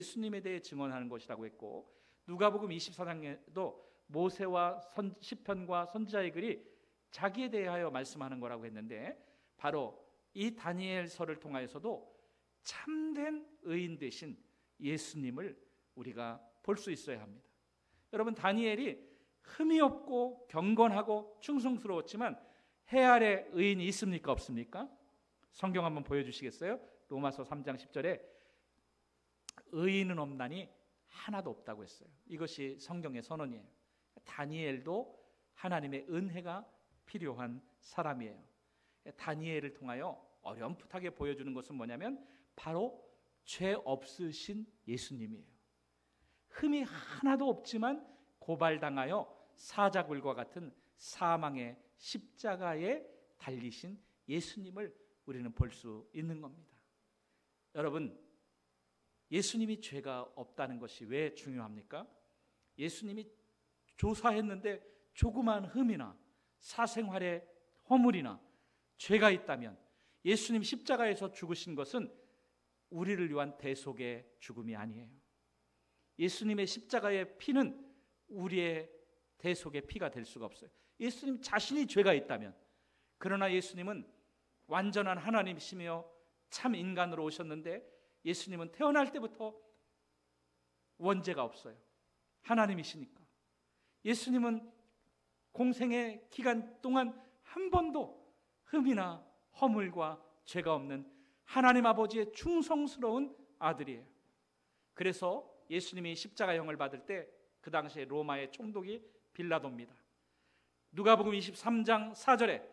예수님에 대해 증언하는 것이라고 했고, 누가복음 24장에도 모세와 시편과 선지자의 글이 자기에 대하여 말씀하는 거라고 했는데, 바로 이 다니엘서를 통하여서도 참된 의인 되신 예수님을 우리가 볼 수 있어야 합니다. 여러분, 다니엘이 흠이 없고 경건하고 충성스러웠지만 해 아래 의인이 있습니까? 없습니까? 성경 한번 보여주시겠어요? 로마서 3장 10절에 의인은 없나니 하나도 없다고 했어요. 이것이 성경의 선언이에요. 다니엘도 하나님의 은혜가 필요한 사람이에요. 다니엘을 통하여 어렴풋하게 보여주는 것은 뭐냐면 바로 죄 없으신 예수님이에요. 흠이 하나도 없지만 고발당하여 사자굴과 같은 사망의 십자가에 달리신 예수님을 우리는 볼 수 있는 겁니다. 여러분, 예수님이 죄가 없다는 것이 왜 중요합니까? 예수님이 조사했는데 조그만 흠이나 사생활의 허물이나 죄가 있다면 예수님 십자가에서 죽으신 것은 우리를 위한 대속의 죽음이 아니에요. 예수님의 십자가의 피는 우리의 대속의 피가 될 수가 없어요. 예수님 자신이 죄가 있다면, 그러나 예수님은 완전한 하나님이시며 참 인간으로 오셨는데 예수님은 태어날 때부터 원죄가 없어요. 하나님이시니까. 예수님은 공생의 기간 동안 한 번도 흠이나 허물과 죄가 없는 하나님 아버지의 충성스러운 아들이에요. 그래서 예수님이 십자가형을 받을 때 그 당시에 로마의 총독이 빌라도입니다. 누가복음 23장 4절에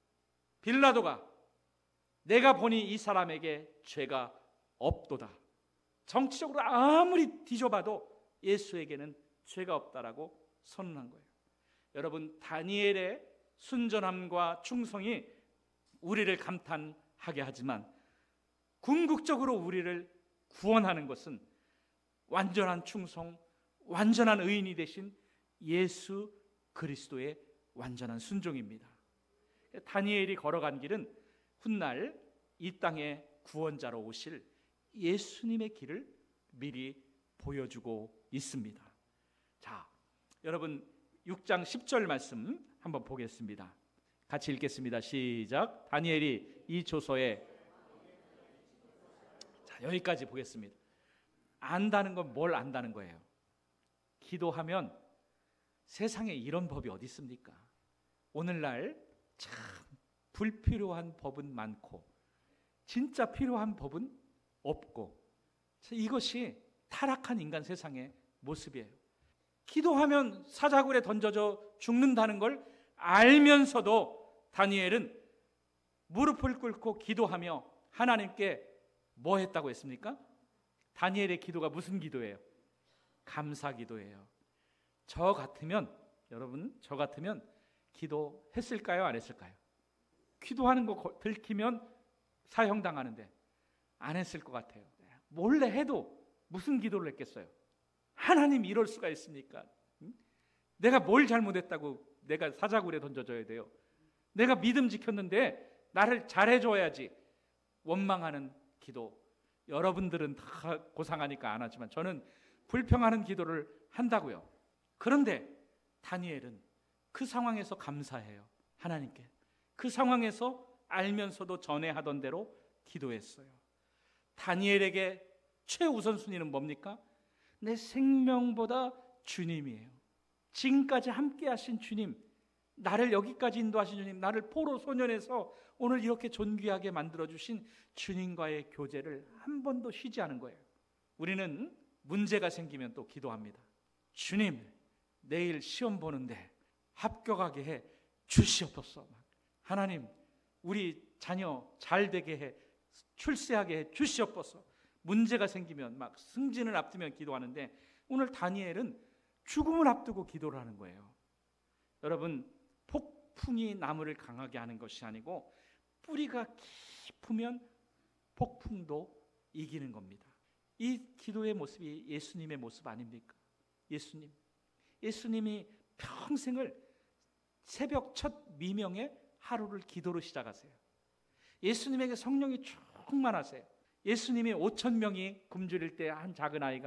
빌라도가 내가 보니 이 사람에게 죄가 없도다. 정치적으로 아무리 뒤져봐도 예수에게는 죄가 없다라고 선언한 거예요. 여러분, 다니엘의 순전함과 충성이 우리를 감탄하게 하지만 궁극적으로 우리를 구원하는 것은 완전한 충성, 완전한 의인이 되신 예수 그리스도의 완전한 순종입니다. 다니엘이 걸어간 길은 훗날 이 땅에 구원자로 오실 예수님의 길을 미리 보여주고 있습니다. 자, 여러분 6장 10절 말씀 한번 보겠습니다. 같이 읽겠습니다. 시작. 다니엘이 이 조서에, 자, 여기까지 보겠습니다. 안다는 건 뭘 안다는 거예요? 기도하면 세상에 이런 법이 어디 있습니까? 오늘날 참 불필요한 법은 많고 진짜 필요한 법은 없고, 이것이 타락한 인간 세상의 모습이에요. 기도하면 사자굴에 던져져 죽는다는 걸 알면서도 다니엘은 무릎을 꿇고 기도하며 하나님께 뭐 했다고 했습니까? 다니엘의 기도가 무슨 기도예요? 감사 기도예요. 저 같으면, 여러분, 저 같으면 기도했을까요? 안 했을까요? 기도하는 거 들키면 사형당하는데 안 했을 것 같아요. 몰래 해도 무슨 기도를 했겠어요? 하나님, 이럴 수가 있습니까? 내가 뭘 잘못했다고 내가 사자굴에 던져져야 돼요? 내가 믿음 지켰는데 나를 잘해줘야지. 원망하는 기도, 여러분들은 다 고상하니까 안 하지만 저는 불평하는 기도를 한다고요. 그런데 다니엘은 그 상황에서 감사해요. 하나님께. 그 상황에서 알면서도 전에 하던 대로 기도했어요. 다니엘에게 최우선순위는 뭡니까? 내 생명보다 주님이에요. 지금까지 함께 하신 주님, 나를 여기까지 인도하신 주님, 나를 포로 소년에서 오늘 이렇게 존귀하게 만들어주신 주님과의 교제를 한 번도 쉬지 않은 거예요. 우리는 문제가 생기면 또 기도합니다. 주님, 내일 시험 보는데 합격하게 해 주시옵소서. 하나님, 우리 자녀 잘 되게 해, 출세하게 해 주시옵소서. 문제가 생기면 막 승진을 앞두면 기도하는데 오늘 다니엘은 죽음을 앞두고 기도를 하는 거예요. 여러분, 폭풍이 나무를 강하게 하는 것이 아니고 뿌리가 깊으면 폭풍도 이기는 겁니다. 이 기도의 모습이 예수님의 모습 아닙니까? 예수님이 평생을 새벽 첫 미명에 하루를 기도로 시작하세요. 예수님에게 성령이 충만하세요. 예수님이 5천 명이 굶주릴 때 한 작은 아이가